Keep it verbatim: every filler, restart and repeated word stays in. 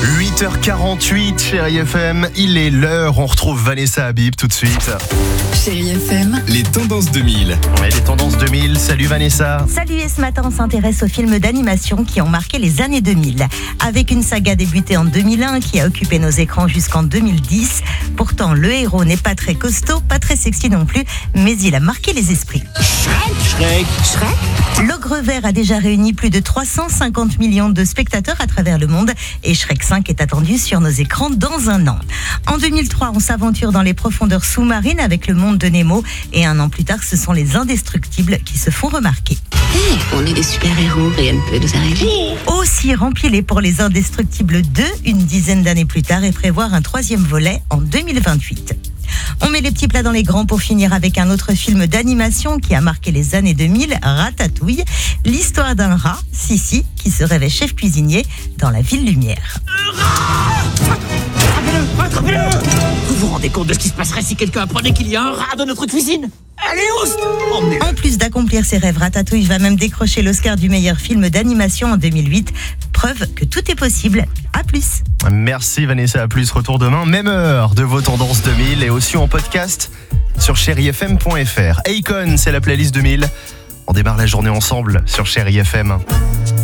huit heures quarante-huit, chérie F M, il est l'heure, on retrouve Vanessa Habib tout de suite. Chérie F M, les tendances deux mille. Ouais, les tendances deux mille, salut Vanessa. Salut, et ce matin on s'intéresse aux films d'animation qui ont marqué les années deux mille. Avec une saga débutée en deux mille un qui a occupé nos écrans jusqu'en deux mille dix. Pourtant le héros n'est pas très costaud, pas très sexy non plus, mais il a marqué les esprits. Shrek. Shrek L'Ogre Vert a déjà réuni plus de trois cent cinquante millions de spectateurs à travers le monde et Shrek cinq est attendu sur nos écrans dans un an. En deux mille trois, on s'aventure dans les profondeurs sous-marines avec le monde de Nemo et un an plus tard, ce sont les Indestructibles qui se font remarquer. hey, on est des super-héros, rien ne peut nous arriver. Aussi remplis-les pour les Indestructibles deux, une dizaine d'années plus tard, et prévoir un troisième volet en deux mille vingt-huit. On met les petits plats dans les grands pour finir avec un autre film d'animation qui a marqué les années deux mille, Ratatouille, l'histoire d'un rat, Sissi, qui se révèle chef cuisinier dans la ville lumière. Attrapez-le, attrapez-le. Vous vous rendez compte de ce qui se passerait si quelqu'un apprenait qu'il y a un rat dans notre cuisine? Allez, oust, emmenez-le. En plus d'accomplir ses rêves, Ratatouille va même décrocher l'Oscar du meilleur film d'animation en deux mille huit. Preuve que tout est possible. À plus. Merci Vanessa, à plus, retour demain, même heure de vos tendances deux mille et aussi en podcast sur chérie f m point f r. Akon, c'est la playlist deux mille. On démarre la journée ensemble sur Chérie F M.